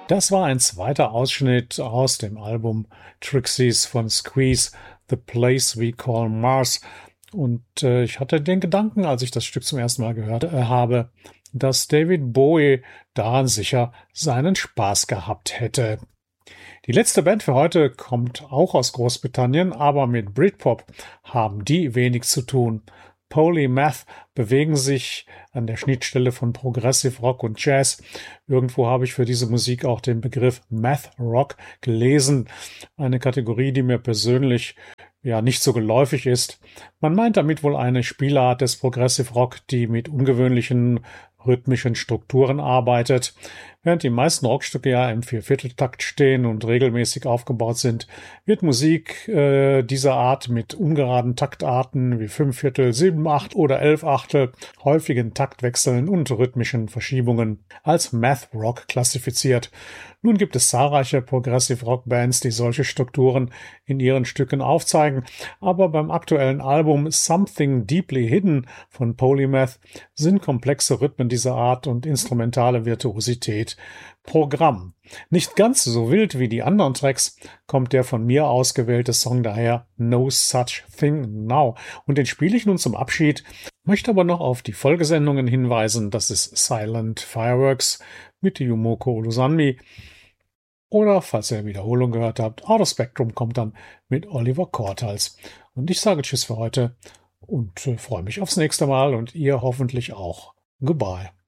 Das war ein zweiter Ausschnitt aus dem Album Trixies von Squeeze, The Place We Call Mars. Und ich hatte den Gedanken, als ich das Stück zum ersten Mal gehört habe, dass David Bowie daran sicher seinen Spaß gehabt hätte. Die letzte Band für heute kommt auch aus Großbritannien, aber mit Britpop haben die wenig zu tun. Polymath bewegen sich an der Schnittstelle von Progressive Rock und Jazz. Irgendwo habe ich für diese Musik auch den Begriff Math Rock gelesen. Eine Kategorie, die mir persönlich nicht so geläufig ist. Man meint damit wohl eine Spielart des Progressive Rock, die mit ungewöhnlichen rhythmischen Strukturen arbeitet. Während die meisten Rockstücke ja im Viervierteltakt stehen und regelmäßig aufgebaut sind, wird Musik dieser Art mit ungeraden Taktarten wie 5/4, 7/8 oder 11/8, häufigen Taktwechseln und rhythmischen Verschiebungen als Math Rock klassifiziert. Nun gibt es zahlreiche Progressive Rock Bands, die solche Strukturen in ihren Stücken aufzeigen, aber beim aktuellen Album Something Deeply Hidden von Polymath sind komplexe Rhythmen dieser Art und instrumentale Virtuosität Programm. Nicht ganz so wild wie die anderen Tracks kommt der von mir ausgewählte Song daher No Such Thing Now. Und den spiele ich nun zum Abschied, möchte aber noch auf die Folgesendungen hinweisen. Das ist Silent Fireworks mit Yumoko Olusanmi. Oder, falls ihr Wiederholung gehört habt, Out of Spectrum kommt dann mit Oliver Kortals. Und ich sage Tschüss für heute und freue mich aufs nächste Mal und ihr hoffentlich auch. Goodbye.